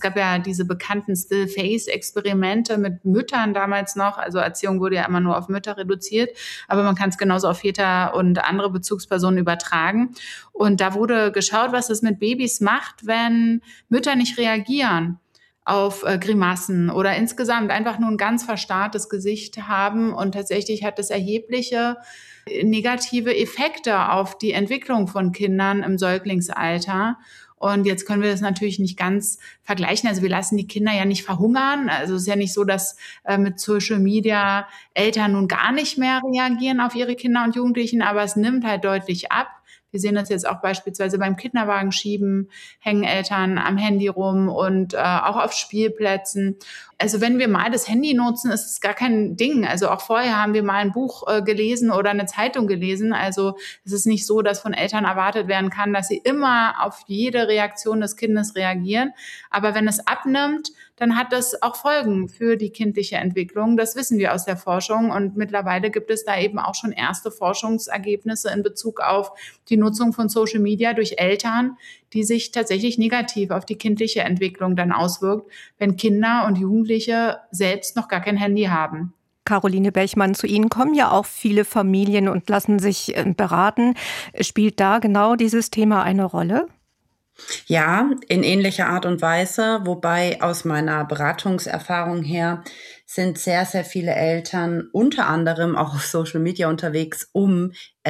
gab ja diese bekannten Still-Face-Experimente mit Müttern damals noch. Also Erziehung wurde ja immer nur auf Mütter reduziert, aber man kann es genauso auf Väter und andere Bezugspersonen übertragen. Und da wurde geschaut, was es mit Babys macht, wenn Mütter nicht reagieren auf Grimassen oder insgesamt einfach nur ein ganz verstarrtes Gesicht haben. Und tatsächlich hat das erhebliche negative Effekte auf die Entwicklung von Kindern im Säuglingsalter. Und jetzt können wir das natürlich nicht ganz vergleichen. Also wir lassen die Kinder ja nicht verhungern. Also es ist ja nicht so, dass mit Social Media Eltern nun gar nicht mehr reagieren auf ihre Kinder und Jugendlichen, aber es nimmt halt deutlich ab. Wir sehen das jetzt auch beispielsweise beim Kinderwagenschieben, hängen Eltern am Handy rum und auch auf Spielplätzen. Also wenn wir mal das Handy nutzen, ist es gar kein Ding. Also auch vorher haben wir mal ein Buch gelesen oder eine Zeitung gelesen. Also es ist nicht so, dass von Eltern erwartet werden kann, dass sie immer auf jede Reaktion des Kindes reagieren. Aber wenn es abnimmt, dann hat das auch Folgen für die kindliche Entwicklung. Das wissen wir aus der Forschung. Und mittlerweile gibt es da eben auch schon erste Forschungsergebnisse in Bezug auf die Nutzung von Social Media durch Eltern, die sich tatsächlich negativ auf die kindliche Entwicklung dann auswirkt, wenn Kinder und Jugendliche selbst noch gar kein Handy haben. Caroline Bechmann, zu Ihnen kommen ja auch viele Familien und lassen sich beraten. Spielt da genau dieses Thema eine Rolle? Ja, in ähnlicher Art und Weise, wobei aus meiner Beratungserfahrung her sind sehr, sehr viele Eltern unter anderem auch auf Social Media unterwegs, um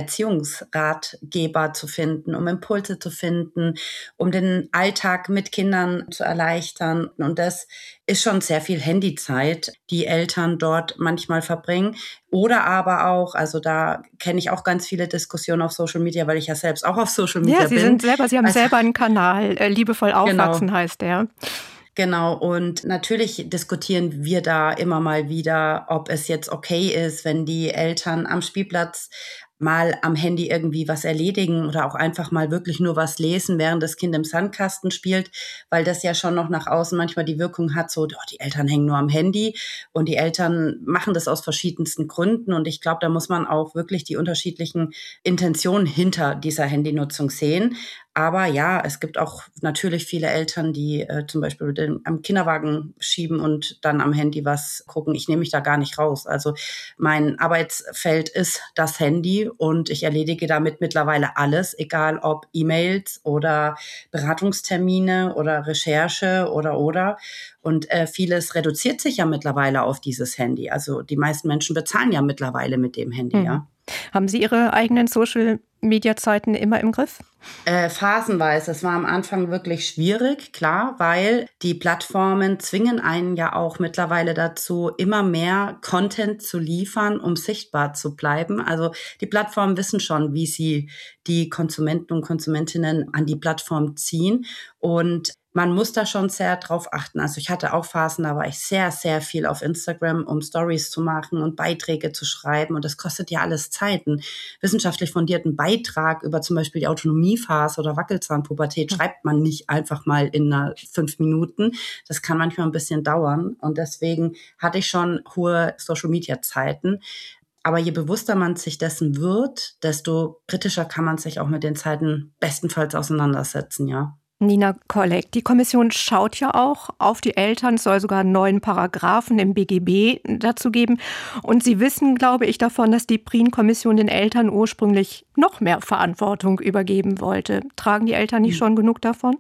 Erziehungsratgeber zu finden, um Impulse zu finden, um den Alltag mit Kindern zu erleichtern. Und das ist schon sehr viel Handyzeit, die Eltern dort manchmal verbringen. Oder aber auch, also da kenne ich auch ganz viele Diskussionen auf Social Media, weil ich ja selbst auch auf Social Media bin. Sie haben selber einen Kanal, Liebevoll aufwachsen heißt der. Genau, und natürlich diskutieren wir da immer mal wieder, ob es jetzt okay ist, wenn die Eltern am Spielplatz mal am Handy irgendwie was erledigen oder auch einfach mal wirklich nur was lesen, während das Kind im Sandkasten spielt, weil das ja schon noch nach außen manchmal die Wirkung hat, so, oh, die Eltern hängen nur am Handy und die Eltern machen das aus verschiedensten Gründen und ich glaube, da muss man auch wirklich die unterschiedlichen Intentionen hinter dieser Handynutzung sehen. Aber ja, es gibt auch natürlich viele Eltern, die zum Beispiel am Kinderwagen schieben und dann am Handy was gucken. Ich nehme mich da gar nicht raus. Also mein Arbeitsfeld ist das Handy und ich erledige damit mittlerweile alles, egal ob E-Mails oder Beratungstermine oder Recherche oder. Und vieles reduziert sich ja mittlerweile auf dieses Handy. Also die meisten Menschen bezahlen ja mittlerweile mit dem Handy, ja. Haben Sie Ihre eigenen Social-Media-Zeiten immer im Griff? Phasenweise. Es war am Anfang wirklich schwierig, klar, weil die Plattformen zwingen einen ja auch mittlerweile dazu, immer mehr Content zu liefern, um sichtbar zu bleiben. Also die Plattformen wissen schon, wie sie die Konsumenten und Konsumentinnen an die Plattform ziehen. Und man muss da schon sehr drauf achten. Also ich hatte auch Phasen, da war ich sehr, sehr viel auf Instagram, um Stories zu machen und Beiträge zu schreiben. Und das kostet ja alles Zeit. Einen wissenschaftlich fundierten Beitrag über zum Beispiel die Autonomiephase oder Wackelzahnpubertät schreibt man nicht einfach mal in 5 Minuten. Das kann manchmal ein bisschen dauern. Und deswegen hatte ich schon hohe Social-Media-Zeiten. Aber je bewusster man sich dessen wird, desto kritischer kann man sich auch mit den Zeiten bestenfalls auseinandersetzen, ja. Nina Kolleg, die Kommission schaut ja auch auf die Eltern. Es soll sogar einen neuen Paragraphen im BGB dazu geben. Und Sie wissen, glaube ich, davon, dass die Prien-Kommission den Eltern ursprünglich noch mehr Verantwortung übergeben wollte. Tragen die Eltern nicht schon genug davon?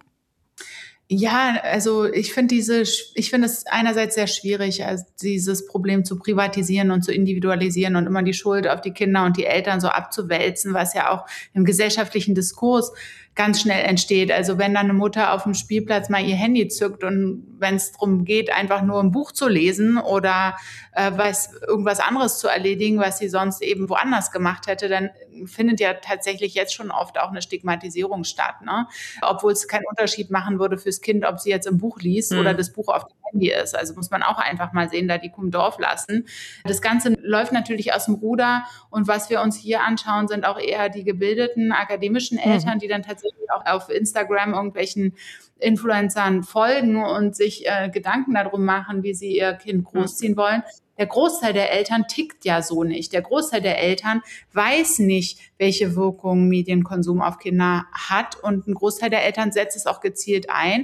Ja, also ich finde es einerseits sehr schwierig, also dieses Problem zu privatisieren und zu individualisieren und immer die Schuld auf die Kinder und die Eltern so abzuwälzen, was ja auch im gesellschaftlichen Diskurs ganz schnell entsteht. Also wenn dann eine Mutter auf dem Spielplatz mal ihr Handy zückt und wenn es darum geht, einfach nur ein Buch zu lesen oder irgendwas anderes zu erledigen, was sie sonst eben woanders gemacht hätte, dann findet ja tatsächlich jetzt schon oft auch eine Stigmatisierung statt, ne? Obwohl es keinen Unterschied machen würde fürs Kind, ob sie jetzt ein Buch liest oder das Buch auf dem Handy ist. Also muss man auch einfach mal sehen, da die Kuh im Dorf lassen. Das Ganze läuft natürlich aus dem Ruder und was wir uns hier anschauen, sind auch eher die gebildeten akademischen Eltern, die dann tatsächlich auch auf Instagram irgendwelchen Influencern folgen und sich Gedanken darum machen, wie sie ihr Kind großziehen wollen. Der Großteil der Eltern tickt ja so nicht. Der Großteil der Eltern weiß nicht, welche Wirkung Medienkonsum auf Kinder hat. Und ein Großteil der Eltern setzt es auch gezielt ein.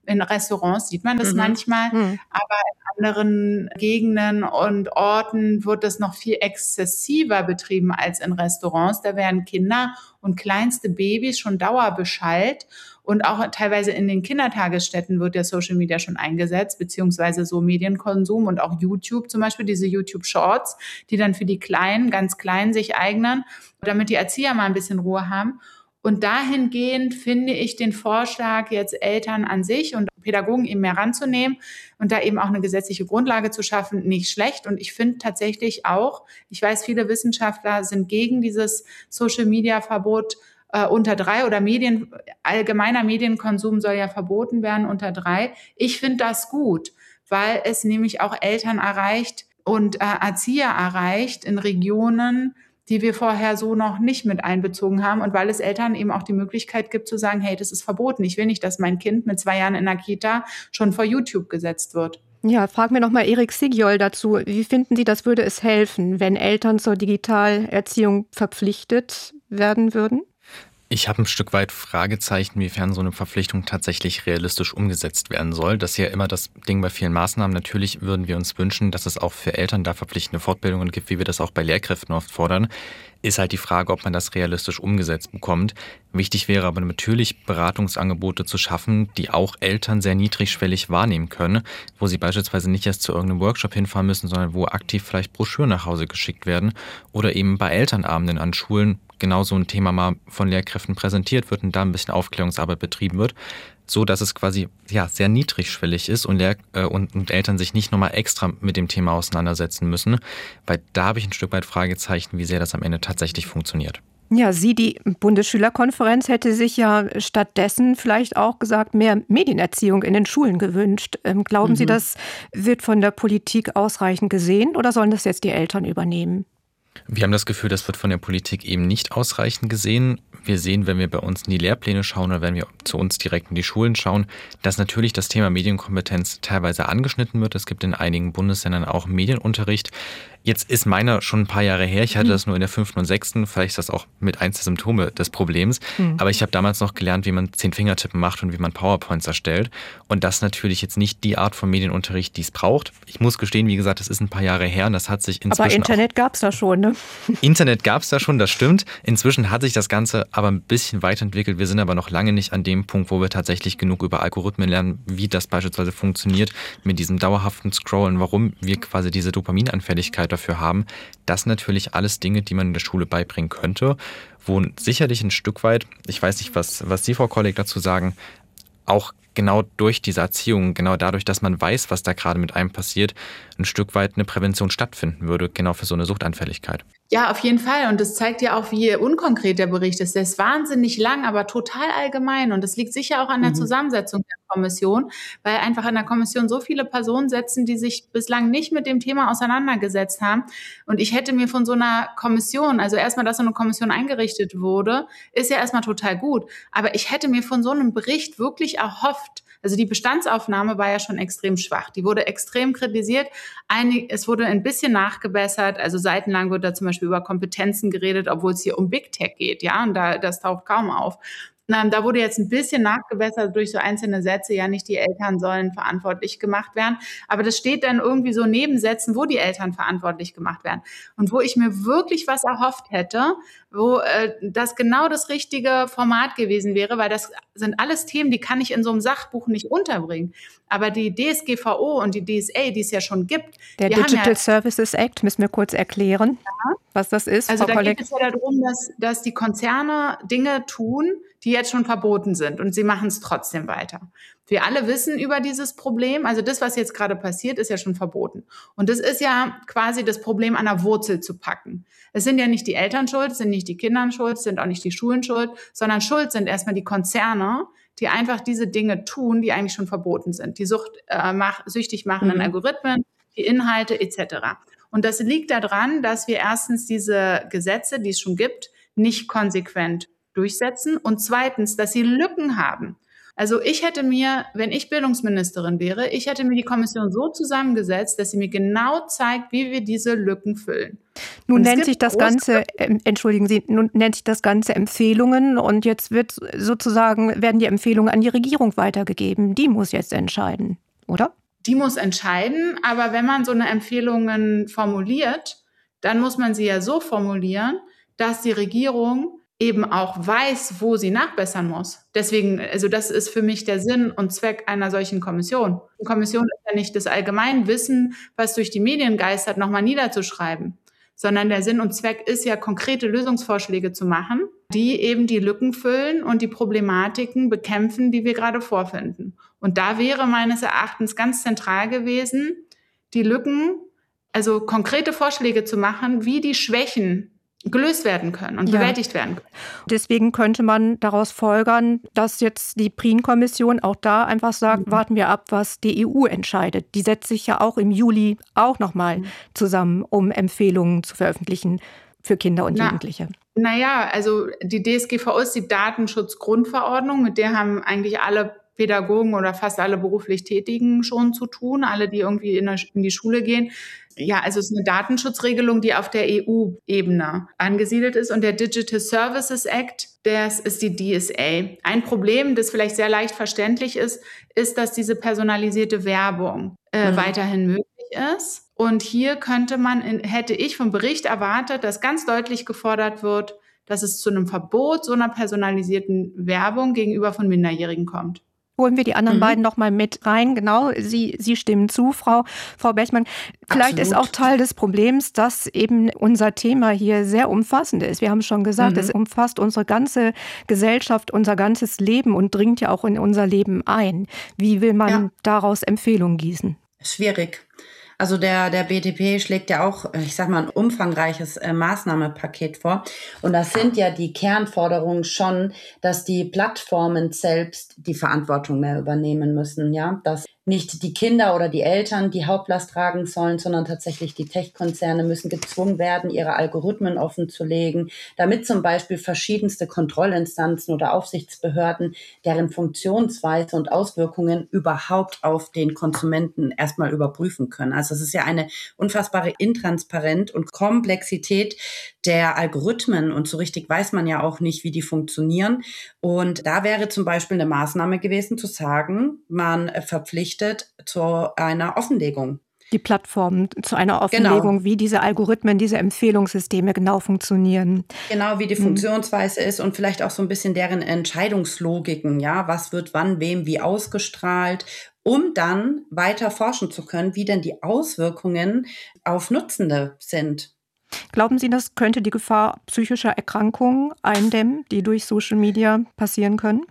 In Restaurants sieht man das Mhm. manchmal, aber in anderen Gegenden und Orten wird das noch viel exzessiver betrieben als in Restaurants. Da werden Kinder und kleinste Babys schon dauerbeschallt. Und auch teilweise in den Kindertagesstätten wird ja Social Media schon eingesetzt, beziehungsweise so Medienkonsum und auch YouTube zum Beispiel, diese YouTube Shorts, die dann für die Kleinen, ganz Kleinen sich eignen, damit die Erzieher mal ein bisschen Ruhe haben. Und dahingehend finde ich den Vorschlag, jetzt Eltern an sich und Pädagogen eben mehr ranzunehmen und da eben auch eine gesetzliche Grundlage zu schaffen, nicht schlecht. Und ich finde tatsächlich auch, ich weiß, viele Wissenschaftler sind gegen dieses Social-Media-Verbot unter 3 oder allgemeiner Medienkonsum soll ja verboten werden unter 3. Ich finde das gut, weil es nämlich auch Eltern erreicht und Erzieher erreicht in Regionen, die wir vorher so noch nicht mit einbezogen haben und weil es Eltern eben auch die Möglichkeit gibt zu sagen, hey, das ist verboten. Ich will nicht, dass mein Kind mit 2 Jahren in der Kita schon vor YouTube gesetzt wird. Ja, fragen wir nochmal Erik Sigjol dazu. Wie finden Sie, das würde es helfen, wenn Eltern zur Digitalerziehung verpflichtet werden würden? Ich habe ein Stück weit Fragezeichen, inwiefern so eine Verpflichtung tatsächlich realistisch umgesetzt werden soll. Das ist ja immer das Ding bei vielen Maßnahmen. Natürlich würden wir uns wünschen, dass es auch für Eltern da verpflichtende Fortbildungen gibt, wie wir das auch bei Lehrkräften oft fordern. Ist halt die Frage, ob man das realistisch umgesetzt bekommt. Wichtig wäre aber natürlich, Beratungsangebote zu schaffen, die auch Eltern sehr niedrigschwellig wahrnehmen können, wo sie beispielsweise nicht erst zu irgendeinem Workshop hinfahren müssen, sondern wo aktiv vielleicht Broschüren nach Hause geschickt werden oder eben bei Elternabenden an Schulen genau so ein Thema mal von Lehrkräften präsentiert wird und da ein bisschen Aufklärungsarbeit betrieben wird, so dass es quasi sehr niedrigschwellig ist und Eltern sich nicht nochmal extra mit dem Thema auseinandersetzen müssen, weil da habe ich ein Stück weit Fragezeichen, wie sehr das am Ende tatsächlich funktioniert. Ja, die Bundesschülerkonferenz hätte sich ja stattdessen vielleicht auch gesagt, mehr Medienerziehung in den Schulen gewünscht. Glauben Sie, das wird von der Politik ausreichend gesehen oder sollen das jetzt die Eltern übernehmen? Wir haben das Gefühl, das wird von der Politik eben nicht ausreichend gesehen. Wir sehen, wenn wir bei uns in die Lehrpläne schauen oder wenn wir zu uns direkt in die Schulen schauen, dass natürlich das Thema Medienkompetenz teilweise angeschnitten wird. Es gibt in einigen Bundesländern auch Medienunterricht. Jetzt ist meiner schon ein paar Jahre her. Ich hatte das nur in der 5. und 6. Vielleicht ist das auch mit eins der Symptome des Problems. Aber ich habe damals noch gelernt, wie man 10-Fingertippen macht und wie man PowerPoints erstellt. Und das ist natürlich jetzt nicht die Art von Medienunterricht, die es braucht. Ich muss gestehen, wie gesagt, das ist ein paar Jahre her und das hat sich inzwischen Aber Internet gab es da schon, ne? Internet gab es da schon, das stimmt. Inzwischen hat sich das Ganze aber ein bisschen weiterentwickelt. Wir sind aber noch lange nicht an dem Punkt, wo wir tatsächlich genug über Algorithmen lernen, wie das beispielsweise funktioniert mit diesem dauerhaften Scrollen, warum wir quasi diese Dopaminanfälligkeit dafür haben. Das sind natürlich alles Dinge, die man in der Schule beibringen könnte, wo sicherlich ein Stück weit, ich weiß nicht, was Sie, Frau Kolleg, dazu sagen, auch genau durch diese Erziehung, genau dadurch, dass man weiß, was da gerade mit einem passiert, ein Stück weit eine Prävention stattfinden würde, genau für so eine Suchtanfälligkeit. Ja, auf jeden Fall. Und das zeigt ja auch, wie unkonkret der Bericht ist. Der ist wahnsinnig lang, aber total allgemein. Und das liegt sicher auch an der Zusammensetzung der Kommission, weil einfach in der Kommission so viele Personen sitzen, die sich bislang nicht mit dem Thema auseinandergesetzt haben. Und ich hätte mir von so einer Kommission, also erstmal, dass so eine Kommission eingerichtet wurde, ist ja erstmal total gut. Aber ich hätte mir von so einem Bericht wirklich erhofft, also die Bestandsaufnahme war ja schon extrem schwach. Die wurde extrem kritisiert. Es wurde ein bisschen nachgebessert. Also seitenlang wird da zum Beispiel über Kompetenzen geredet, obwohl es hier um Big Tech geht. Ja, und das taucht kaum auf. Da wurde jetzt ein bisschen nachgebessert durch so einzelne Sätze, ja, nicht die Eltern sollen verantwortlich gemacht werden. Aber das steht dann irgendwie so neben Sätzen, wo die Eltern verantwortlich gemacht werden. Und wo ich mir wirklich was erhofft hätte, wo das genau das richtige Format gewesen wäre, weil das sind alles Themen, die kann ich in so einem Sachbuch nicht unterbringen. Aber die DSGVO und die DSA, die es ja schon gibt. Der Digital Services Act, müssen wir kurz erklären, was das ist. Also Frau da geht es ja darum, dass die Konzerne Dinge tun, die jetzt schon verboten sind und sie machen es trotzdem weiter. Wir alle wissen über dieses Problem, also das, was jetzt gerade passiert, ist ja schon verboten. Und das ist ja quasi das Problem an der Wurzel zu packen. Es sind ja nicht die Eltern schuld, es sind nicht die Kinder schuld, es sind auch nicht die Schulen schuld, sondern schuld sind erstmal die Konzerne, die einfach diese Dinge tun, die eigentlich schon verboten sind. Die süchtig machenden Algorithmen, die Inhalte etc. Und das liegt daran, dass wir erstens diese Gesetze, die es schon gibt, nicht konsequent durchsetzen und zweitens, dass sie Lücken haben. Also ich hätte mir, wenn ich Bildungsministerin wäre, ich hätte mir die Kommission so zusammengesetzt, dass sie mir genau zeigt, wie wir diese Lücken füllen. Nun nennt sich das Ganze, entschuldigen Sie, nun nennt sich das Ganze Empfehlungen und jetzt werden die Empfehlungen an die Regierung weitergegeben. Die muss jetzt entscheiden, oder? Die muss entscheiden, aber wenn man so eine Empfehlungen formuliert, dann muss man sie ja so formulieren, dass die Regierung eben auch weiß, wo sie nachbessern muss. Deswegen, also das ist für mich der Sinn und Zweck einer solchen Kommission. Eine Kommission ist ja nicht das Allgemeinwissen, was durch die Medien geistert, nochmal niederzuschreiben, sondern der Sinn und Zweck ist ja, konkrete Lösungsvorschläge zu machen, die eben die Lücken füllen und die Problematiken bekämpfen, die wir gerade vorfinden. Und da wäre meines Erachtens ganz zentral gewesen, die Lücken, also konkrete Vorschläge zu machen, wie die Schwächen gelöst werden können und bewältigt werden können. Deswegen könnte man daraus folgern, dass jetzt die Prien-Kommission auch da einfach sagt, warten wir ab, was die EU entscheidet. Die setzt sich ja auch im Juli auch nochmal zusammen, um Empfehlungen zu veröffentlichen für Kinder und Jugendliche. Naja, also die DSGVO ist die Datenschutzgrundverordnung, mit der haben eigentlich alle Pädagogen oder fast alle beruflich Tätigen schon zu tun, alle, die irgendwie in die Schule gehen. Ja, also es ist eine Datenschutzregelung, die auf der EU-Ebene angesiedelt ist. Und der Digital Services Act, das ist die DSA. Ein Problem, das vielleicht sehr leicht verständlich ist, dass diese personalisierte Werbung weiterhin möglich ist. Und hier hätte ich vom Bericht erwartet, dass ganz deutlich gefordert wird, dass es zu einem Verbot so einer personalisierten Werbung gegenüber von Minderjährigen kommt. Holen wir die anderen beiden noch mal mit rein. Genau, Sie stimmen zu, Frau Bechmann. Vielleicht ist auch Teil des Problems, dass eben unser Thema hier sehr umfassend ist. Wir haben schon gesagt, es umfasst unsere ganze Gesellschaft, unser ganzes Leben und dringt ja auch in unser Leben ein. Wie will man daraus Empfehlungen gießen? Schwierig. Also der BTP schlägt ja auch, ich sag mal, ein umfangreiches Maßnahmenpaket vor. Und das sind ja die Kernforderungen schon, dass die Plattformen selbst die Verantwortung mehr übernehmen müssen, ja, dass nicht die Kinder oder die Eltern die Hauptlast tragen sollen, sondern tatsächlich die Tech-Konzerne müssen gezwungen werden, ihre Algorithmen offenzulegen, damit zum Beispiel verschiedenste Kontrollinstanzen oder Aufsichtsbehörden deren Funktionsweise und Auswirkungen überhaupt auf den Konsumenten erstmal überprüfen können. Also es ist ja eine unfassbare Intransparenz und Komplexität der Algorithmen und so richtig weiß man ja auch nicht, wie die funktionieren. Und da wäre zum Beispiel eine Maßnahme gewesen, zu sagen, man verpflichtet zu einer Offenlegung. Die Plattformen zu einer Offenlegung, wie diese Algorithmen, diese Empfehlungssysteme genau funktionieren. Genau, wie die Funktionsweise ist und vielleicht auch so ein bisschen deren Entscheidungslogiken, ja, was wird wann, wem, wie ausgestrahlt, um dann weiter forschen zu können, wie denn die Auswirkungen auf Nutzende sind. Glauben Sie, das könnte die Gefahr psychischer Erkrankungen eindämmen, die durch Social Media passieren können?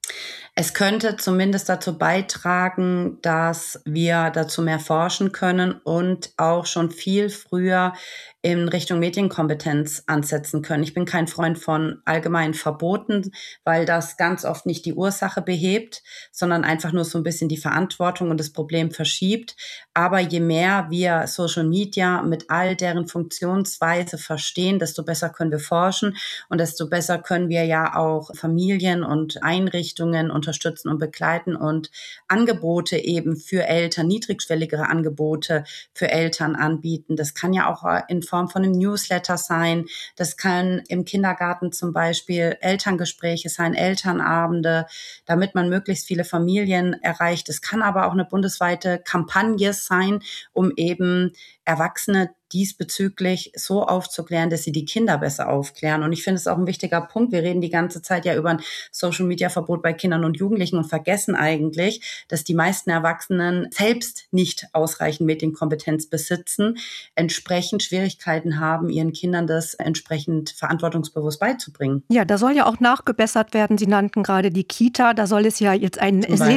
Es könnte zumindest dazu beitragen, dass wir dazu mehr forschen können und auch schon viel früher in Richtung Medienkompetenz ansetzen können. Ich bin kein Freund von allgemeinen Verboten, weil das ganz oft nicht die Ursache behebt, sondern einfach nur so ein bisschen die Verantwortung und das Problem verschiebt. Aber je mehr wir Social Media mit all deren Funktionsweise verstehen, desto besser können wir forschen und desto besser können wir ja auch Familien und Einrichtungen unterstützen und begleiten und Angebote eben für Eltern, niedrigschwelligere Angebote für Eltern anbieten. Das kann ja auch in Form von einem Newsletter sein. Das kann im Kindergarten zum Beispiel Elterngespräche sein, Elternabende, damit man möglichst viele Familien erreicht. Es kann aber auch eine bundesweite Kampagne sein, um eben Erwachsene diesbezüglich so aufzuklären, dass sie die Kinder besser aufklären. Und ich finde es auch ein wichtiger Punkt. Wir reden die ganze Zeit ja über ein Social-Media-Verbot bei Kindern und Jugendlichen und vergessen eigentlich, dass die meisten Erwachsenen selbst nicht ausreichend Medienkompetenz besitzen, entsprechend Schwierigkeiten haben, ihren Kindern das entsprechend verantwortungsbewusst beizubringen. Ja, da soll ja auch nachgebessert werden. Sie nannten gerade die Kita. Da soll es ja jetzt ein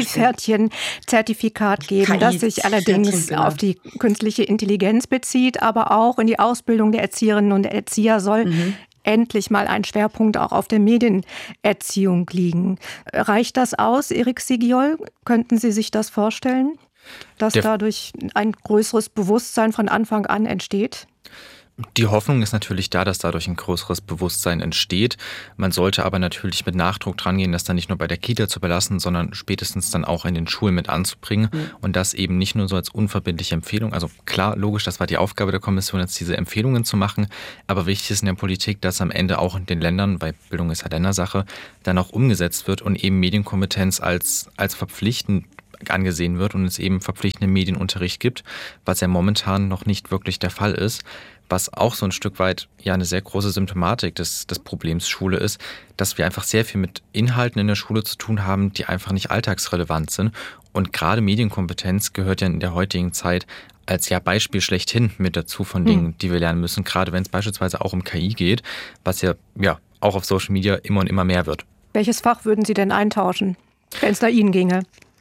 Seepferdchen-Zertifikat geben, das sich allerdings auf die künstliche Intelligenz bezieht, aber auch in die Ausbildung der Erzieherinnen und Erzieher soll endlich mal ein Schwerpunkt auch auf der Medienerziehung liegen. Reicht das aus, Erik Sigiol? Könnten Sie sich das vorstellen, dass dadurch ein größeres Bewusstsein von Anfang an entsteht? Die Hoffnung ist natürlich da, dass dadurch ein größeres Bewusstsein entsteht. Man sollte aber natürlich mit Nachdruck dran gehen, das dann nicht nur bei der Kita zu belassen, sondern spätestens dann auch in den Schulen mit anzubringen. Und das eben nicht nur so als unverbindliche Empfehlung. Also klar, logisch, das war die Aufgabe der Kommission, jetzt diese Empfehlungen zu machen. Aber wichtig ist in der Politik, dass am Ende auch in den Ländern, weil Bildung ist ja Ländersache, dann auch umgesetzt wird und eben Medienkompetenz als verpflichtend angesehen wird und es eben verpflichtenden Medienunterricht gibt, was ja momentan noch nicht wirklich der Fall ist. Was auch so ein Stück weit ja eine sehr große Symptomatik des Problems Schule ist, dass wir einfach sehr viel mit Inhalten in der Schule zu tun haben, die einfach nicht alltagsrelevant sind. Und gerade Medienkompetenz gehört ja in der heutigen Zeit als Beispiel schlechthin mit dazu von Dingen, die wir lernen müssen, gerade wenn es beispielsweise auch um KI geht, was ja auch auf Social Media immer und immer mehr wird. Welches Fach würden Sie denn eintauschen, wenn es nach Ihnen ginge?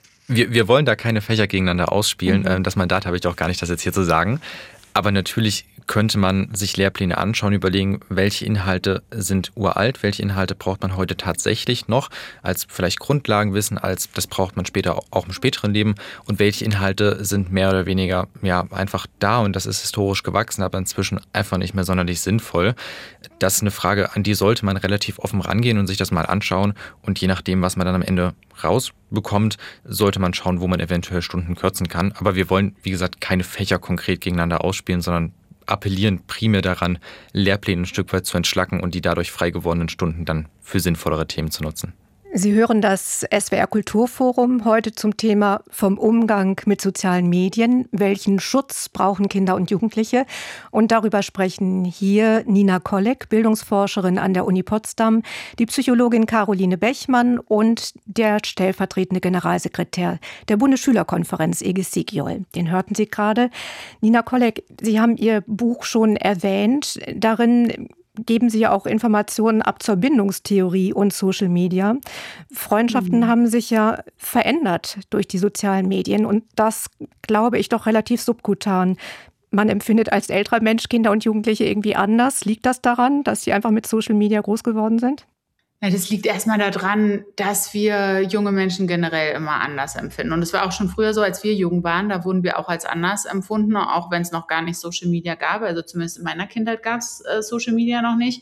Wir wollen da keine Fächer gegeneinander ausspielen. Das Mandat habe ich auch gar nicht, das jetzt hier zu sagen. Aber natürlich könnte man sich Lehrpläne anschauen, überlegen, welche Inhalte sind uralt, welche Inhalte braucht man heute tatsächlich noch als vielleicht Grundlagenwissen, als das braucht man später auch im späteren Leben und welche Inhalte sind mehr oder weniger einfach da und das ist historisch gewachsen, aber inzwischen einfach nicht mehr sonderlich sinnvoll. Das ist eine Frage, an die sollte man relativ offen rangehen und sich das mal anschauen und je nachdem, was man dann am Ende rausbekommt, sollte man schauen, wo man eventuell Stunden kürzen kann. Aber wir wollen, wie gesagt, keine Fächer konkret gegeneinander ausspielen, sondern appellieren primär daran, Lehrpläne ein Stück weit zu entschlacken und die dadurch frei gewordenen Stunden dann für sinnvollere Themen zu nutzen. Sie hören das SWR Kulturforum heute zum Thema vom Umgang mit sozialen Medien. Welchen Schutz brauchen Kinder und Jugendliche? Und darüber sprechen hier Nina Kolleg, Bildungsforscherin an der Uni Potsdam, die Psychologin Caroline Bechmann und der stellvertretende Generalsekretär der Bundesschülerkonferenz Egis Sigyol. Den hörten Sie gerade. Nina Kolleg, Sie haben Ihr Buch schon erwähnt. Darin geben Sie ja auch Informationen ab zur Bindungstheorie und Social Media. Freundschaften haben sich ja verändert durch die sozialen Medien und das, glaube ich, doch relativ subkutan. Man empfindet als älterer Mensch Kinder und Jugendliche irgendwie anders. Liegt das daran, dass sie einfach mit Social Media groß geworden sind? Ja, das liegt erstmal daran, dass wir junge Menschen generell immer anders empfinden. Und es war auch schon früher so, als wir jung waren, da wurden wir auch als anders empfunden, auch wenn es noch gar nicht Social Media gab. Also zumindest in meiner Kindheit gab es Social Media noch nicht.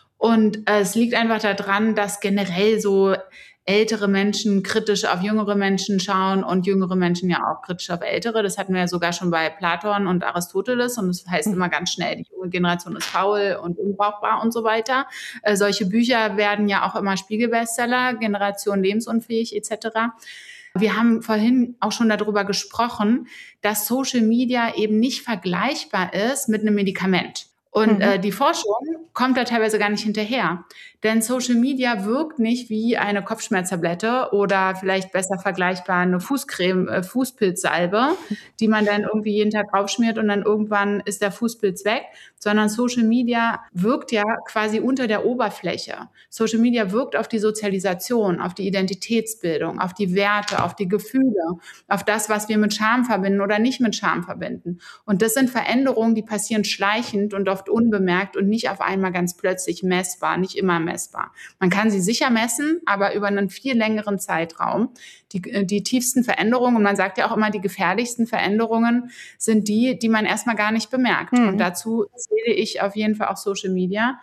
Und es liegt einfach daran, dass generell so ältere Menschen kritisch auf jüngere Menschen schauen und jüngere Menschen ja auch kritisch auf ältere. Das hatten wir ja sogar schon bei Platon und Aristoteles und das heißt immer ganz schnell, die junge Generation ist faul und unbrauchbar und so weiter. Solche Bücher werden ja auch immer Spiegelbestseller, Generation lebensunfähig etc. Wir haben vorhin auch schon darüber gesprochen, dass Social Media eben nicht vergleichbar ist mit einem Medikament. Und die Forschung kommt da teilweise gar nicht hinterher. Denn Social Media wirkt nicht wie eine Kopfschmerztablette oder vielleicht besser vergleichbar eine Fußcreme, Fußpilzsalbe, die man dann irgendwie jeden Tag draufschmiert und dann irgendwann ist der Fußpilz weg, sondern Social Media wirkt ja quasi unter der Oberfläche. Social Media wirkt auf die Sozialisation, auf die Identitätsbildung, auf die Werte, auf die Gefühle, auf das, was wir mit Scham verbinden oder nicht mit Scham verbinden. Und das sind Veränderungen, die passieren schleichend und oft unbemerkt und nicht auf einmal ganz plötzlich messbar, nicht immer messbar. Man kann sie sicher messen, aber über einen viel längeren Zeitraum. Die tiefsten Veränderungen, und man sagt ja auch immer, die gefährlichsten Veränderungen sind die man erstmal gar nicht bemerkt. Und dazu zähle ich auf jeden Fall auch Social Media.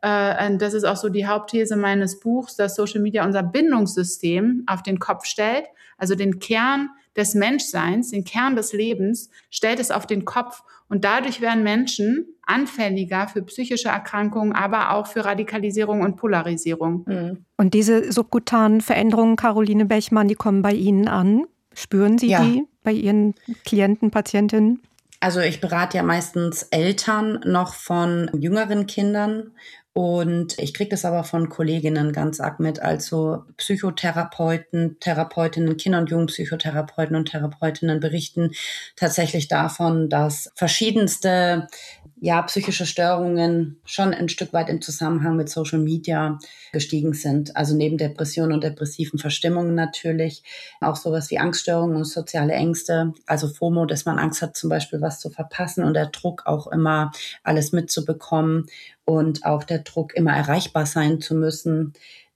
Das ist auch so die Hauptthese meines Buchs, dass Social Media unser Bindungssystem auf den Kopf stellt, also den Kern des Menschseins, den Kern des Lebens, stellt es auf den Kopf. Und dadurch werden Menschen anfälliger für psychische Erkrankungen, aber auch für Radikalisierung und Polarisierung. Und diese subkutanen Veränderungen, Caroline Bechmann, die kommen bei Ihnen an. Spüren Sie die bei Ihren Klienten, Patientinnen? Also ich berate ja meistens Eltern noch von jüngeren Kindern. Und ich kriege das aber von Kolleginnen ganz arg mit, also Psychotherapeuten, Therapeutinnen, Kinder- und Jugendpsychotherapeuten und Therapeutinnen berichten tatsächlich davon, dass verschiedenste psychische Störungen schon ein Stück weit im Zusammenhang mit Social Media gestiegen sind. Also neben Depressionen und depressiven Verstimmungen natürlich auch sowas wie Angststörungen und soziale Ängste, also FOMO, dass man Angst hat, zum Beispiel was zu verpassen und der Druck auch immer alles mitzubekommen und auch der Druck, immer erreichbar sein zu müssen.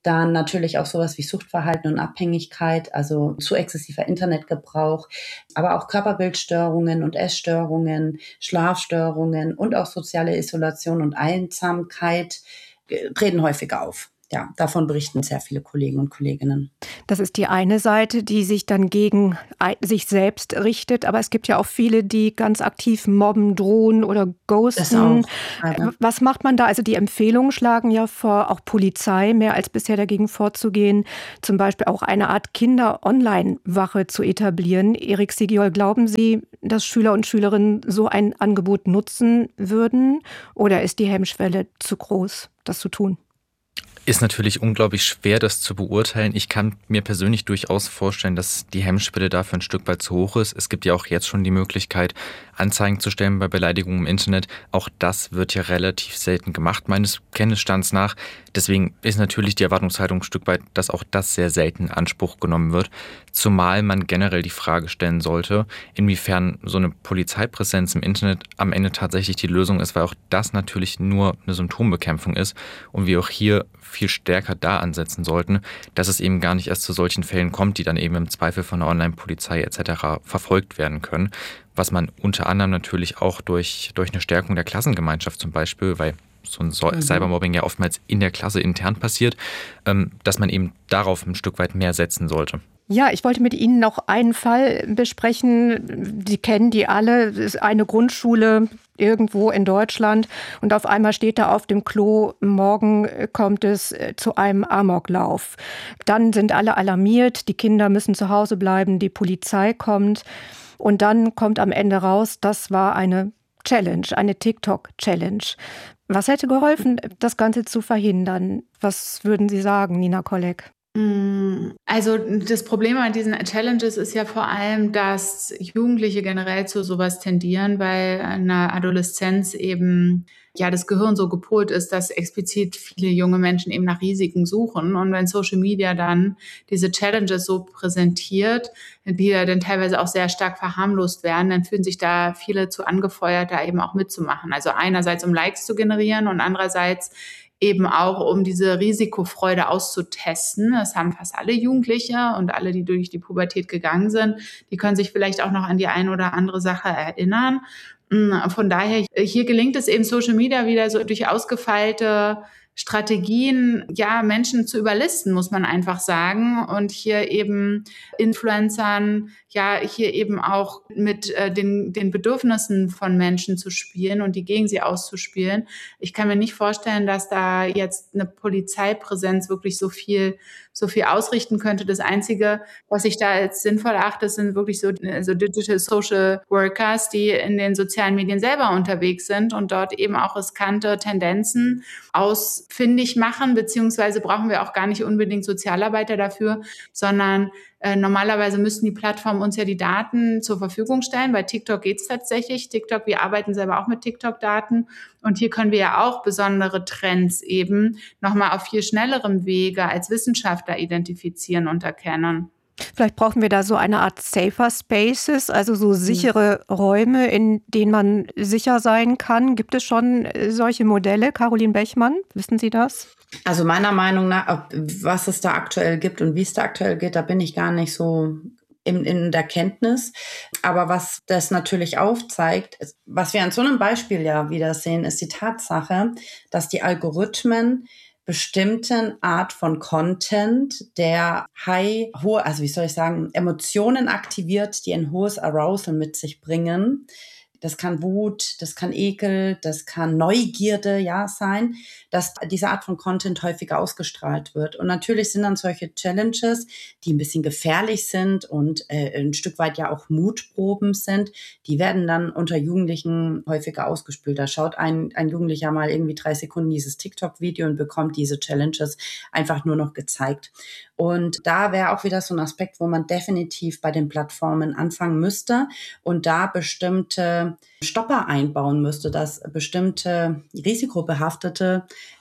Dann natürlich auch sowas wie Suchtverhalten und Abhängigkeit, also zu exzessiver Internetgebrauch, aber auch Körperbildstörungen und Essstörungen, Schlafstörungen und auch soziale Isolation und Einsamkeit treten häufig auf. Ja, davon berichten sehr viele Kollegen und Kolleginnen. Das ist die eine Seite, die sich dann gegen sich selbst richtet. Aber es gibt ja auch viele, die ganz aktiv mobben, drohen oder ghosten. Was macht man da? Also die Empfehlungen schlagen ja vor, auch Polizei mehr als bisher dagegen vorzugehen. Zum Beispiel auch eine Art Kinder-Online-Wache zu etablieren. Erik Sigiol, glauben Sie, dass Schüler und Schülerinnen so ein Angebot nutzen würden? Oder ist die Hemmschwelle zu groß, das zu tun? Ist natürlich unglaublich schwer, das zu beurteilen. Ich kann mir persönlich durchaus vorstellen, dass die Hemmschwelle dafür ein Stück weit zu hoch ist. Es gibt ja auch jetzt schon die Möglichkeit, Anzeigen zu stellen bei Beleidigungen im Internet. Auch das wird ja relativ selten gemacht, meines Kenntnisstands nach. Deswegen ist natürlich die Erwartungshaltung ein Stück weit, dass auch das sehr selten in Anspruch genommen wird. Zumal man generell die Frage stellen sollte, inwiefern so eine Polizeipräsenz im Internet am Ende tatsächlich die Lösung ist, weil auch das natürlich nur eine Symptombekämpfung ist und wir auch hier viel stärker da ansetzen sollten, dass es eben gar nicht erst zu solchen Fällen kommt, die dann eben im Zweifel von der Online-Polizei etc. verfolgt werden können. Was man unter anderem natürlich auch durch eine Stärkung der Klassengemeinschaft zum Beispiel, weil so ein Cybermobbing ja oftmals in der Klasse intern passiert, dass man eben darauf ein Stück weit mehr setzen sollte. Ja, ich wollte mit Ihnen noch einen Fall besprechen. Sie kennen die alle. Es ist eine Grundschule irgendwo in Deutschland. Und auf einmal steht da auf dem Klo, morgen kommt es zu einem Amoklauf. Dann sind alle alarmiert. Die Kinder müssen zu Hause bleiben. Die Polizei kommt. Und dann kommt am Ende raus, das war eine Challenge, eine TikTok-Challenge. Was hätte geholfen, das Ganze zu verhindern? Was würden Sie sagen, Nina Kolleg? Also das Problem an diesen Challenges ist ja vor allem, dass Jugendliche generell zu sowas tendieren, weil in der Adoleszenz eben das Gehirn so gepolt ist, dass explizit viele junge Menschen eben nach Risiken suchen. Und wenn Social Media dann diese Challenges so präsentiert, die ja dann teilweise auch sehr stark verharmlost werden, dann fühlen sich da viele zu angefeuert, da eben auch mitzumachen. Also einerseits, um Likes zu generieren und andererseits eben auch, um diese Risikofreude auszutesten. Das haben fast alle Jugendliche und alle, die durch die Pubertät gegangen sind. Die können sich vielleicht auch noch an die eine oder andere Sache erinnern. Von daher, hier gelingt es eben Social Media wieder so durch ausgefeilte Strategien, Menschen zu überlisten, muss man einfach sagen. Und hier eben Influencern, hier eben auch mit den Bedürfnissen von Menschen zu spielen und die gegen sie auszuspielen. Ich kann mir nicht vorstellen, dass da jetzt eine Polizeipräsenz wirklich so viel ausrichten könnte. Das Einzige, was ich da als sinnvoll achte, sind wirklich so Digital Social Workers, die in den sozialen Medien selber unterwegs sind und dort eben auch riskante Tendenzen ausfindig machen, beziehungsweise brauchen wir auch gar nicht unbedingt Sozialarbeiter dafür, sondern normalerweise müssten die Plattformen uns ja die Daten zur Verfügung stellen. Bei TikTok geht's tatsächlich. Wir arbeiten selber auch mit TikTok-Daten. Und hier können wir ja auch besondere Trends eben nochmal auf viel schnellerem Wege als Wissenschaftler identifizieren und erkennen. Vielleicht brauchen wir da so eine Art Safer Spaces, also so sichere Räume, in denen man sicher sein kann. Gibt es schon solche Modelle? Caroline Bechmann, wissen Sie das? Also meiner Meinung nach, was es da aktuell gibt und wie es da aktuell geht, da bin ich gar nicht so in der Kenntnis. Aber was das natürlich aufzeigt, was wir an so einem Beispiel ja wieder sehen, ist die Tatsache, dass die Algorithmen bestimmten Art von Content, der Emotionen aktiviert, die ein hohes Arousal mit sich bringen. Das kann Wut, das kann Ekel, das kann Neugierde sein, dass diese Art von Content häufiger ausgestrahlt wird. Und natürlich sind dann solche Challenges, die ein bisschen gefährlich sind und ein Stück weit ja auch Mutproben sind, die werden dann unter Jugendlichen häufiger ausgespült. Da schaut ein Jugendlicher mal irgendwie 3 Sekunden dieses TikTok-Video und bekommt diese Challenges einfach nur noch gezeigt. Und da wäre auch wieder so ein Aspekt, wo man definitiv bei den Plattformen anfangen müsste und da bestimmte Stopper einbauen müsste, dass bestimmte risikobehaftete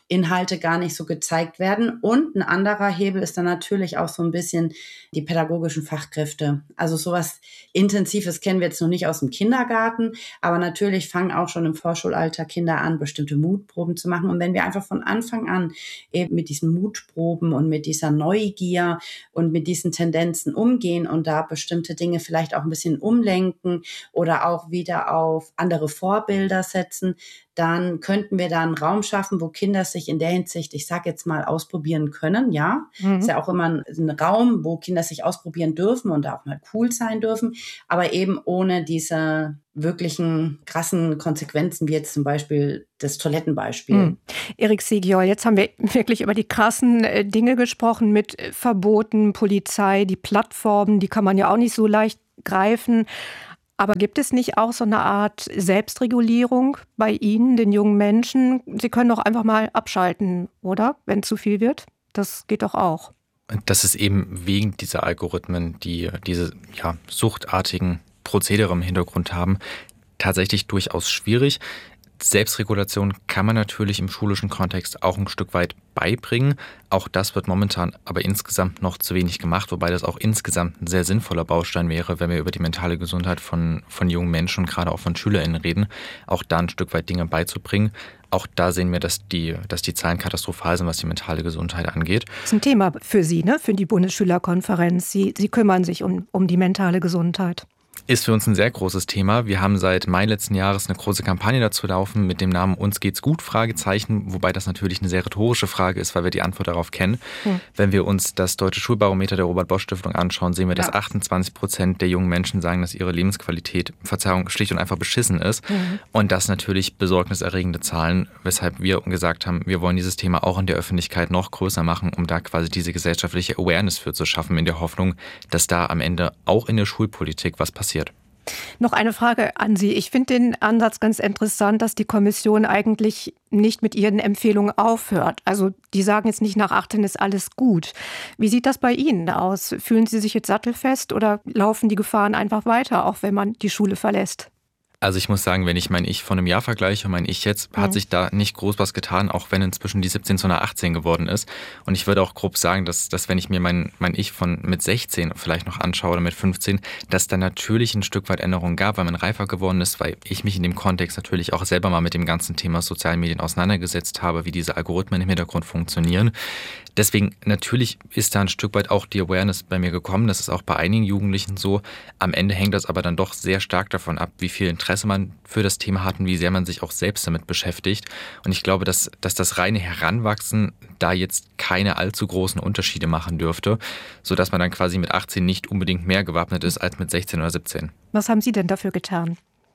Inhalte gar nicht so gezeigt werden. Und ein anderer Hebel ist dann natürlich auch so ein bisschen die pädagogischen Fachkräfte. Also sowas Intensives kennen wir jetzt noch nicht aus dem Kindergarten, aber natürlich fangen auch schon im Vorschulalter Kinder an, bestimmte Mutproben zu machen. Und wenn wir einfach von Anfang an eben mit diesen Mutproben und mit dieser Neugier und mit diesen Tendenzen umgehen und da bestimmte Dinge vielleicht auch ein bisschen umlenken oder auch wieder auf andere Vorbilder setzen, dann könnten wir da einen Raum schaffen, wo Kinder sich in der Hinsicht, ich sage jetzt mal, ausprobieren können, ja. Ist ja auch immer ein Raum, wo Kinder sich ausprobieren dürfen und auch mal cool sein dürfen, aber eben ohne diese wirklichen krassen Konsequenzen, wie jetzt zum Beispiel das Toilettenbeispiel. Erik Segiol, jetzt haben wir wirklich über die krassen Dinge gesprochen mit Verboten, Polizei, die Plattformen, die kann man ja auch nicht so leicht greifen. Aber gibt es nicht auch so eine Art Selbstregulierung bei Ihnen, den jungen Menschen? Sie können doch einfach mal abschalten, oder? Wenn zu viel wird. Das geht doch auch. Das ist eben wegen dieser Algorithmen, die diese suchtartigen Prozedere im Hintergrund haben, tatsächlich durchaus schwierig. Selbstregulation kann man natürlich im schulischen Kontext auch ein Stück weit beibringen. Auch das wird momentan aber insgesamt noch zu wenig gemacht, wobei das auch insgesamt ein sehr sinnvoller Baustein wäre, wenn wir über die mentale Gesundheit von jungen Menschen und gerade auch von SchülerInnen reden, auch da ein Stück weit Dinge beizubringen. Auch da sehen wir, dass die Zahlen katastrophal sind, was die mentale Gesundheit angeht. Das ist ein Thema für Sie, ne? Für die Bundesschülerkonferenz. Sie kümmern sich um die mentale Gesundheit. Ist für uns ein sehr großes Thema. Wir haben seit Mai letzten Jahres eine große Kampagne dazu laufen mit dem Namen Uns geht's gut? Fragezeichen, wobei das natürlich eine sehr rhetorische Frage ist, weil wir die Antwort darauf kennen. Wenn wir uns das Deutsche Schulbarometer der Robert-Bosch-Stiftung anschauen, sehen wir, dass 28% der jungen Menschen sagen, dass ihre Lebensqualität, schlicht und einfach beschissen ist. Und das natürlich besorgniserregende Zahlen, weshalb wir gesagt haben, wir wollen dieses Thema auch in der Öffentlichkeit noch größer machen, um da quasi diese gesellschaftliche Awareness für zu schaffen, in der Hoffnung, dass da am Ende auch in der Schulpolitik was passiert. Noch eine Frage an Sie. Ich finde den Ansatz ganz interessant, dass die Kommission eigentlich nicht mit ihren Empfehlungen aufhört. Also die sagen jetzt nicht, nach 18 ist alles gut. Wie sieht das bei Ihnen aus? Fühlen Sie sich jetzt sattelfest oder laufen die Gefahren einfach weiter, auch wenn man die Schule verlässt? Also ich muss sagen, wenn ich mein Ich von einem Jahr vergleiche und mein Ich jetzt, hat sich da nicht groß was getan, auch wenn inzwischen die 17 zu einer 18 geworden ist. Und ich würde auch grob sagen, dass wenn ich mir mein Ich von mit 16 vielleicht noch anschaue oder mit 15, dass da natürlich ein Stück weit Änderungen gab, weil man reifer geworden ist, weil ich mich in dem Kontext natürlich auch selber mal mit dem ganzen Thema sozialen Medien auseinandergesetzt habe, wie diese Algorithmen im Hintergrund funktionieren. Deswegen natürlich ist da ein Stück weit auch die Awareness bei mir gekommen. Das ist auch bei einigen Jugendlichen so. Am Ende hängt das aber dann doch sehr stark davon ab, wie viel Interesse man für das Thema hat und wie sehr man sich auch selbst damit beschäftigt. Und ich glaube, dass das reine Heranwachsen da jetzt keine allzu großen Unterschiede machen dürfte, sodass man dann quasi mit 18 nicht unbedingt mehr gewappnet ist als mit 16 oder 17. Was haben Sie denn dafür getan?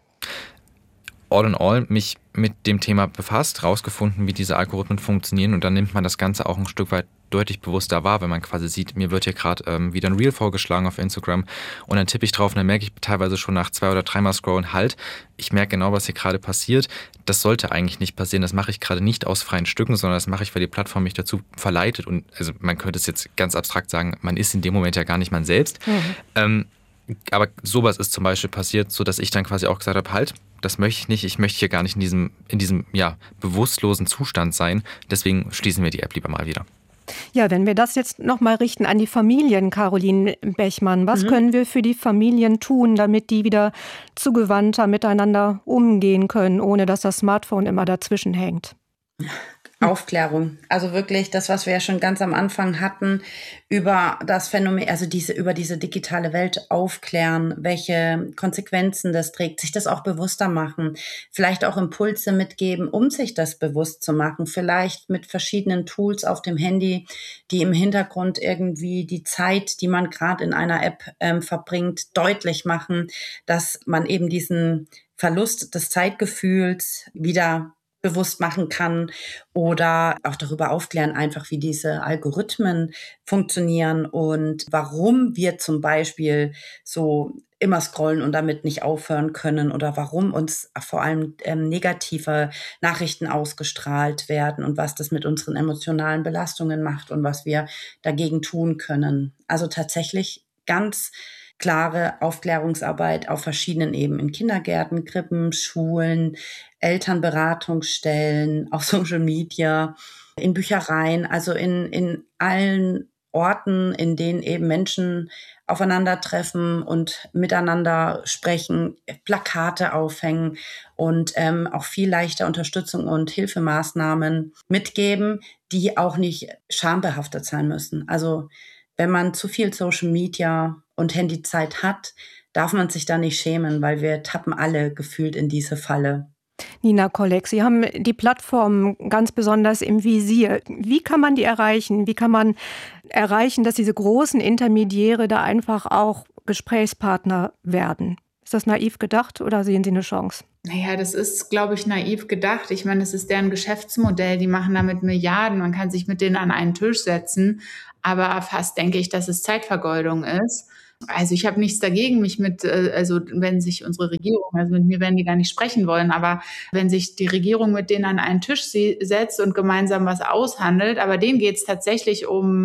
All in all mich mit dem Thema befasst, rausgefunden, wie diese Algorithmen funktionieren und dann nimmt man das Ganze auch ein Stück weit deutlich bewusster wahr, wenn man quasi sieht, mir wird hier gerade wieder ein Reel vorgeschlagen auf Instagram und dann tippe ich drauf und dann merke ich teilweise schon nach 2 oder 3 Mal scrollen, halt, ich merke genau, was hier gerade passiert. Das sollte eigentlich nicht passieren, das mache ich gerade nicht aus freien Stücken, sondern das mache ich, weil die Plattform mich dazu verleitet und also man könnte es jetzt ganz abstrakt sagen, man ist in dem Moment ja gar nicht man selbst. Aber sowas ist zum Beispiel passiert, so dass ich dann quasi auch gesagt habe, halt, das möchte ich nicht. Ich möchte hier gar nicht in diesem bewusstlosen Zustand sein. Deswegen schließen wir die App lieber mal wieder. Ja, wenn wir das jetzt nochmal richten an die Familien, Caroline Bechmann, was können wir für die Familien tun, damit die wieder zugewandter miteinander umgehen können, ohne dass das Smartphone immer dazwischen hängt? Aufklärung. Also wirklich das, was wir ja schon ganz am Anfang hatten, über das Phänomen, also über diese digitale Welt aufklären, welche Konsequenzen das trägt, sich das auch bewusster machen, vielleicht auch Impulse mitgeben, um sich das bewusst zu machen, vielleicht mit verschiedenen Tools auf dem Handy, die im Hintergrund irgendwie die Zeit, die man gerade in einer App verbringt, deutlich machen, dass man eben diesen Verlust des Zeitgefühls wieder bewusst machen kann oder auch darüber aufklären, einfach wie diese Algorithmen funktionieren und warum wir zum Beispiel so immer scrollen und damit nicht aufhören können oder warum uns vor allem negative Nachrichten ausgestrahlt werden und was das mit unseren emotionalen Belastungen macht und was wir dagegen tun können. Also tatsächlich ganz klare Aufklärungsarbeit auf verschiedenen Ebenen, in Kindergärten, Krippen, Schulen, Elternberatungsstellen, auf Social Media in Büchereien, also in allen Orten, in denen eben Menschen aufeinandertreffen und miteinander sprechen, Plakate aufhängen und auch viel leichter Unterstützung und Hilfemaßnahmen mitgeben, die auch nicht schambehaftet sein müssen. Also wenn man zu viel Social Media und Handyzeit hat, darf man sich da nicht schämen, weil wir tappen alle gefühlt in diese Falle. Nina Kolleg, Sie haben die Plattform ganz besonders im Visier. Wie kann man die erreichen? Wie kann man erreichen, dass diese großen Intermediäre da einfach auch Gesprächspartner werden? Ist das naiv gedacht oder sehen Sie eine Chance? Naja, das ist, glaube ich, naiv gedacht. Ich meine, es ist deren Geschäftsmodell. Die machen damit Milliarden. Man kann sich mit denen an einen Tisch setzen. Aber fast denke ich, dass es Zeitvergeudung ist. Also ich habe nichts dagegen, mich also wenn sich unsere Regierung, also mit mir werden die gar nicht sprechen wollen, aber wenn sich die Regierung mit denen an einen Tisch setzt und gemeinsam was aushandelt, aber denen geht es tatsächlich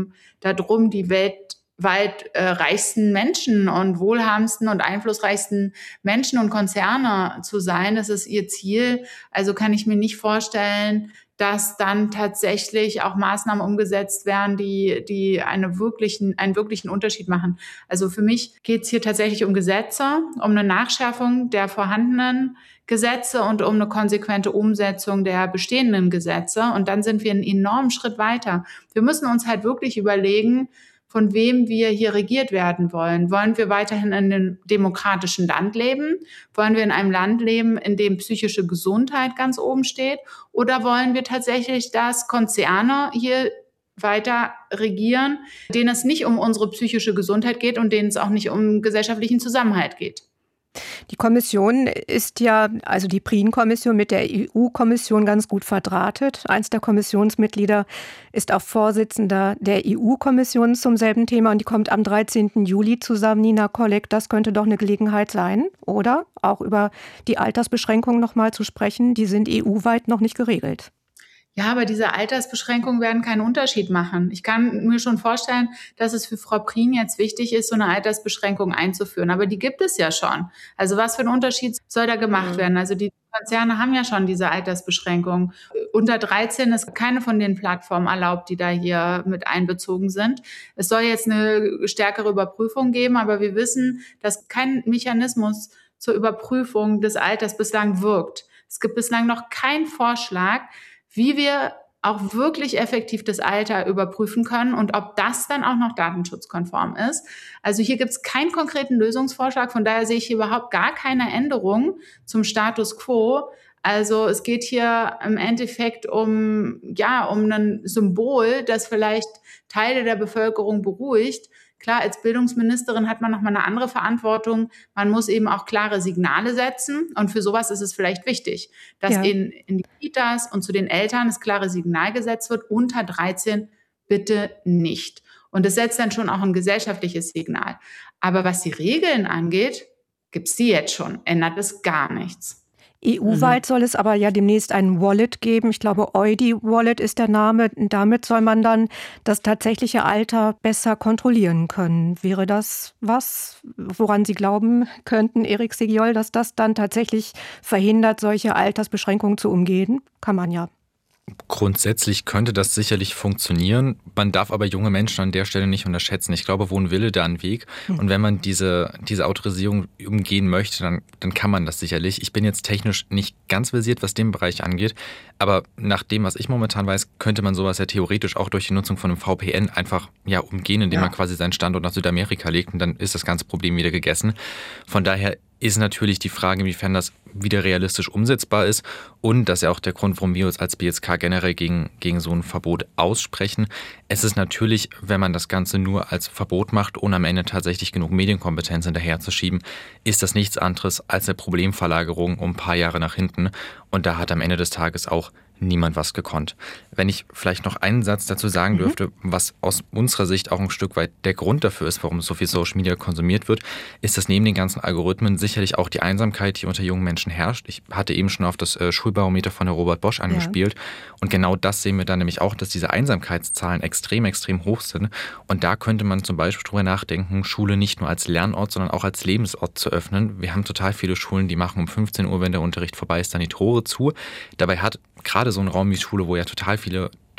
darum, die weltweit reichsten Menschen und wohlhabendsten und einflussreichsten Menschen und Konzerne zu sein. Das ist ihr Ziel. Also kann ich mir nicht vorstellen, dass dann tatsächlich auch Maßnahmen umgesetzt werden, die einen wirklichen Unterschied machen. Also für mich geht es hier tatsächlich um Gesetze, um eine Nachschärfung der vorhandenen Gesetze und um eine konsequente Umsetzung der bestehenden Gesetze. Und dann sind wir einen enormen Schritt weiter. Wir müssen uns halt wirklich überlegen, von wem wir hier regiert werden wollen. Wollen wir weiterhin in einem demokratischen Land leben? Wollen wir in einem Land leben, in dem psychische Gesundheit ganz oben steht? Oder wollen wir tatsächlich, dass Konzerne hier weiter regieren, denen es nicht um unsere psychische Gesundheit geht und denen es auch nicht um gesellschaftlichen Zusammenhalt geht? Die Kommission ist ja, also die PRIN-Kommission mit der EU-Kommission ganz gut verdrahtet. Eins der Kommissionsmitglieder ist auch Vorsitzender der EU-Kommission zum selben Thema und die kommt am 13. Juli zusammen. Nina Kolleg, das könnte doch eine Gelegenheit sein, oder? Auch über die Altersbeschränkungen noch mal zu sprechen. Die sind EU-weit noch nicht geregelt. Ja, aber diese Altersbeschränkungen werden keinen Unterschied machen. Ich kann mir schon vorstellen, dass es für Frau Prien jetzt wichtig ist, so eine Altersbeschränkung einzuführen. Aber die gibt es ja schon. Also was für ein Unterschied soll da gemacht werden? Also die Konzerne haben ja schon diese Altersbeschränkung. Unter 13 ist keine von den Plattformen erlaubt, die da hier mit einbezogen sind. Es soll jetzt eine stärkere Überprüfung geben, aber wir wissen, dass kein Mechanismus zur Überprüfung des Alters bislang wirkt. Es gibt bislang noch keinen Vorschlag, wie wir auch wirklich effektiv das Alter überprüfen können und ob das dann auch noch datenschutzkonform ist. Also hier gibt es keinen konkreten Lösungsvorschlag, von daher sehe ich hier überhaupt gar keine Änderung zum Status quo. Also es geht hier im Endeffekt um ein Symbol, das vielleicht Teile der Bevölkerung beruhigt. Klar, als Bildungsministerin hat man nochmal eine andere Verantwortung. Man muss eben auch klare Signale setzen. Und für sowas ist es vielleicht wichtig, dass in die Kitas und zu den Eltern das klare Signal gesetzt wird, unter 13 bitte nicht. Und das setzt dann schon auch ein gesellschaftliches Signal. Aber was die Regeln angeht, gibt es die jetzt schon. Ändert es gar nichts. EU-weit soll es aber ja demnächst ein Wallet geben. Ich glaube, Eudi-Wallet ist der Name. Damit soll man dann das tatsächliche Alter besser kontrollieren können. Wäre das was, woran Sie glauben könnten, Erik Segiol, dass das dann tatsächlich verhindert, solche Altersbeschränkungen zu umgehen? Kann man ja. Grundsätzlich könnte das sicherlich funktionieren. Man darf aber junge Menschen an der Stelle nicht unterschätzen. Ich glaube, wo ein Wille, da ein Weg. Und wenn man diese Autorisierung umgehen möchte, dann kann man das sicherlich. Ich bin jetzt technisch nicht ganz versiert, was den Bereich angeht. Aber nach dem, was ich momentan weiß, könnte man sowas ja theoretisch auch durch die Nutzung von einem VPN einfach umgehen, indem man quasi seinen Standort nach Südamerika legt. Und dann ist das ganze Problem wieder gegessen. Von daher ist natürlich die Frage, inwiefern das wieder realistisch umsetzbar ist. Und das ist ja auch der Grund, warum wir uns als BSK generell gegen so ein Verbot aussprechen. Es ist natürlich, wenn man das Ganze nur als Verbot macht, ohne am Ende tatsächlich genug Medienkompetenz hinterherzuschieben, ist das nichts anderes als eine Problemverlagerung um ein paar Jahre nach hinten. Und da hat am Ende des Tages auch niemand was gekonnt. Wenn ich vielleicht noch einen Satz dazu sagen dürfte, was aus unserer Sicht auch ein Stück weit der Grund dafür ist, warum so viel Social Media konsumiert wird, ist, dass neben den ganzen Algorithmen sicherlich auch die Einsamkeit, die unter jungen Menschen herrscht. Ich hatte eben schon auf das Schulbarometer von der Robert Bosch angespielt. Und genau das sehen wir dann nämlich auch, dass diese Einsamkeitszahlen extrem, extrem hoch sind. Und da könnte man zum Beispiel drüber nachdenken, Schule nicht nur als Lernort, sondern auch als Lebensort zu öffnen. Wir haben total viele Schulen, die machen um 15 Uhr, wenn der Unterricht vorbei ist, dann die Tore zu. Dabei hat gerade so ein Raum wie Schule, wo ja total viele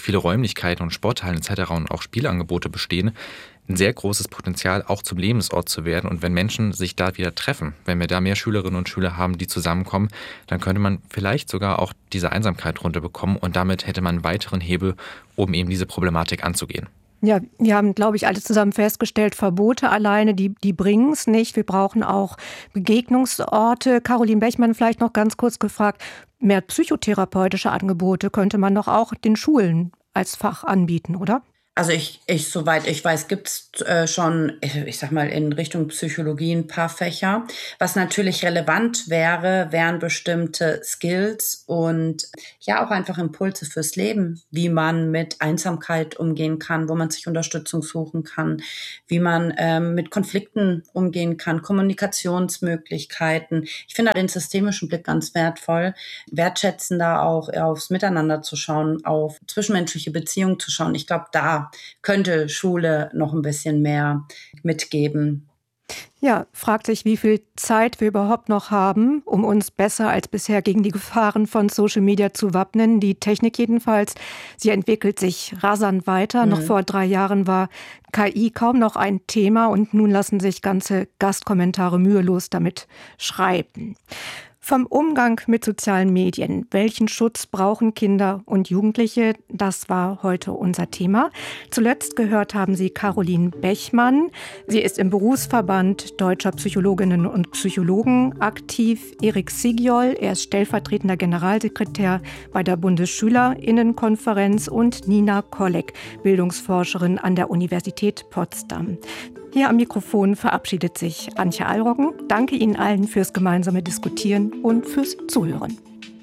viele Räumlichkeiten und Sporthallen etc. und auch Spielangebote bestehen, ein sehr großes Potenzial auch zum Lebensort zu werden. Und wenn Menschen sich da wieder treffen, wenn wir da mehr Schülerinnen und Schüler haben, die zusammenkommen, dann könnte man vielleicht sogar auch diese Einsamkeit runterbekommen und damit hätte man einen weiteren Hebel, um eben diese Problematik anzugehen. Ja, wir haben, glaube ich, alle zusammen festgestellt, Verbote alleine, die bringen es nicht. Wir brauchen auch Begegnungsorte. Caroline Bechmann, vielleicht noch ganz kurz gefragt, mehr psychotherapeutische Angebote könnte man doch auch den Schulen als Fach anbieten, oder? Also soweit ich weiß, gibt's schon, ich sag mal, in Richtung Psychologie ein paar Fächer. Was natürlich relevant wären bestimmte Skills und ja auch einfach Impulse fürs Leben, wie man mit Einsamkeit umgehen kann, wo man sich Unterstützung suchen kann, wie man mit Konflikten umgehen kann, Kommunikationsmöglichkeiten. Ich finde den systemischen Blick ganz wertvoll, wertschätzender auch aufs Miteinander zu schauen, auf zwischenmenschliche Beziehungen zu schauen. Ich glaube, da könnte Schule noch ein bisschen mehr mitgeben. Ja, fragt sich, wie viel Zeit wir überhaupt noch haben, um uns besser als bisher gegen die Gefahren von Social Media zu wappnen. Die Technik jedenfalls, sie entwickelt sich rasant weiter. Noch vor 3 Jahren war KI kaum noch ein Thema und nun lassen sich ganze Gastkommentare mühelos damit schreiben. Vom Umgang mit sozialen Medien. Welchen Schutz brauchen Kinder und Jugendliche? Das war heute unser Thema. Zuletzt gehört haben Sie Caroline Bechmann. Sie ist im Berufsverband Deutscher Psychologinnen und Psychologen aktiv. Erik Sigjol, er ist stellvertretender Generalsekretär bei der Bundesschülerinnenkonferenz und Nina Kolleg, Bildungsforscherin an der Universität Potsdam. Hier am Mikrofon verabschiedet sich Antje Allroggen. Danke Ihnen allen fürs gemeinsame Diskutieren und fürs Zuhören.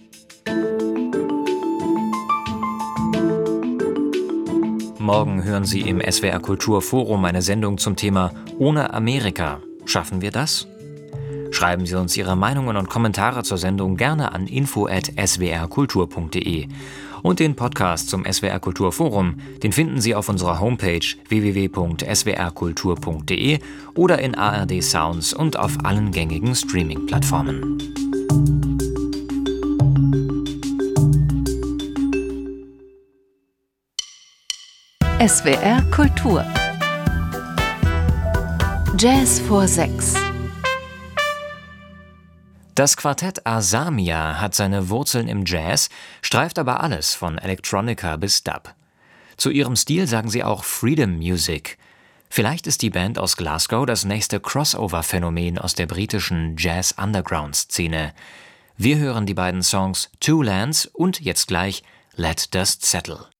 Morgen hören Sie im SWR Kulturforum eine Sendung zum Thema Ohne Amerika. Schaffen wir das? Schreiben Sie uns Ihre Meinungen und Kommentare zur Sendung gerne an info@swrkultur.de. Und den Podcast zum SWR Kulturforum, den finden Sie auf unserer Homepage www.swrkultur.de oder in ARD Sounds und auf allen gängigen Streaming-Plattformen. SWR Kultur Jazz vor 6. Das Quartett Asamia hat seine Wurzeln im Jazz, streift aber alles von Electronica bis Dub. Zu ihrem Stil sagen sie auch Freedom Music. Vielleicht ist die Band aus Glasgow das nächste Crossover-Phänomen aus der britischen Jazz-Underground-Szene. Wir hören die beiden Songs Two Lands und jetzt gleich Let Dust Settle.